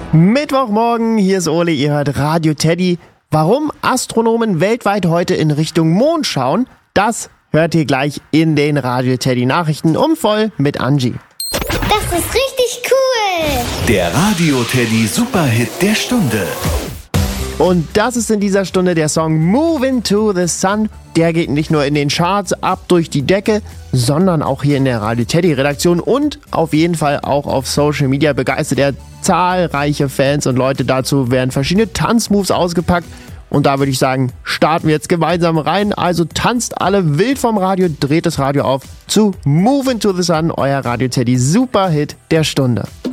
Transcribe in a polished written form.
Mittwochmorgen, hier ist Ole, ihr hört Radio Teddy. Warum Astronomen weltweit heute in Richtung Mond schauen, das hört ihr gleich in den Radio Teddy Nachrichten voll mit Angie. Das ist richtig cool! Der Radio Teddy Superhit der Stunde. Und das ist in dieser Stunde der Song Move Into the Sun. Der geht nicht nur in den Charts ab durch die Decke, sondern auch hier in der Radio Teddy Redaktion und auf jeden Fall auch auf Social Media begeistert er zahlreiche Fans und Leute. Dazu werden verschiedene Tanzmoves ausgepackt. Und da würde ich sagen, starten wir jetzt gemeinsam rein. Also tanzt alle wild vom Radio, dreht das Radio auf zu Move Into the Sun, euer Radio Teddy Superhit der Stunde.